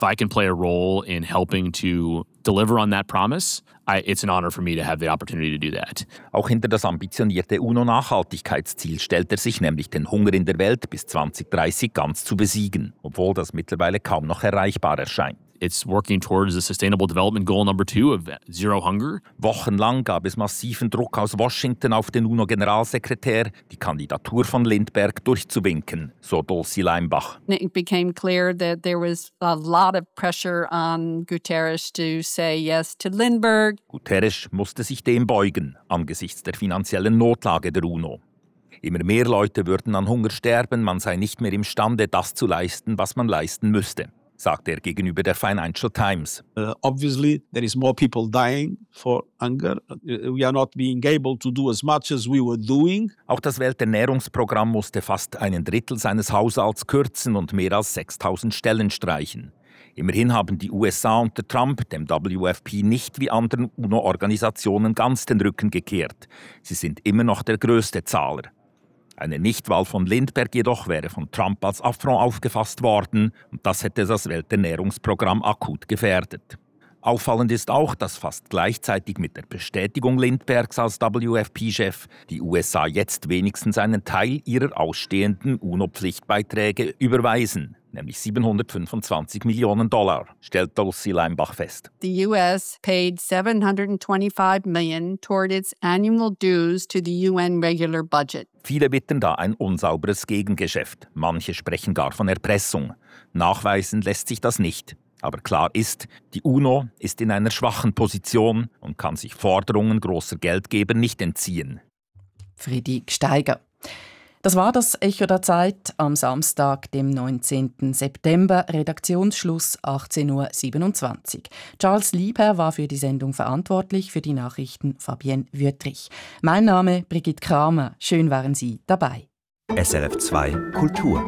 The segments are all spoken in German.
If I can play a role in helping to deliver on that promise, it's an honor for me to have the opportunity to do that. Auch hinter das ambitionierte UNO-Nachhaltigkeitsziel stellt er sich, nämlich den Hunger in der Welt bis 2030 ganz zu besiegen, obwohl das mittlerweile kaum noch erreichbar erscheint. It's working towards the Sustainable Development Goal number 2 of Zero Hunger. Wochenlang gab es massiven Druck aus Washington auf den UNO-Generalsekretär, die Kandidatur von Lindbergh durchzuwinken, so Dulcie Leimbach. It became clear that there was a lot of pressure on Guterres to say yes to Lindbergh. Guterres musste sich dem beugen, angesichts der finanziellen Notlage der UNO. Immer mehr Leute würden an Hunger sterben, man sei nicht mehr imstande, das zu leisten, was man leisten müsste, sagte er gegenüber der Financial Times. Obviously, there is more people dying for hunger. We are not being able to do as much as we were doing. Auch das Welternährungsprogramm musste fast 1/3 seines Haushalts kürzen und mehr als 6.000 Stellen streichen. Immerhin haben die USA unter Trump dem WFP nicht wie anderen UNO-Organisationen ganz den Rücken gekehrt. Sie sind immer noch der größte Zahler. Eine Nichtwahl von Lindbergh jedoch wäre von Trump als Affront aufgefasst worden und das hätte das Welternährungsprogramm akut gefährdet. Auffallend ist auch, dass fast gleichzeitig mit der Bestätigung Lindberghs als WFP-Chef die USA jetzt wenigstens einen Teil ihrer ausstehenden UNO-Pflichtbeiträge überweisen, nämlich $725 Millionen, stellt Dulcie Leimbach fest. The U.S. paid $725 million toward its annual dues to the UN regular budget. Viele wittern da ein unsauberes Gegengeschäft. Manche sprechen gar von Erpressung. Nachweisen lässt sich das nicht. Aber klar ist, die UNO ist in einer schwachen Position und kann sich Forderungen großer Geldgeber nicht entziehen. Friedrich Steiger. Das war das Echo der Zeit am Samstag, dem 19. September, Redaktionsschluss 18.27 Uhr. Charles Liebherr war für die Sendung verantwortlich, für die Nachrichten Fabienne Wüttrich. Mein Name Brigitte Kramer. Schön waren Sie dabei. SRF 2 Kultur.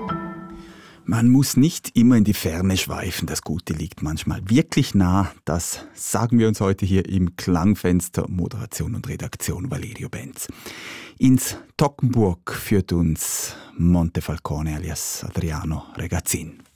Man muss nicht immer in die Ferne schweifen, das Gute liegt manchmal wirklich nah. Das sagen wir uns heute hier im Klangfenster, Moderation und Redaktion Valerio Benz. Ins Toggenburg führt uns Montefalcone alias Adriano Regazzin.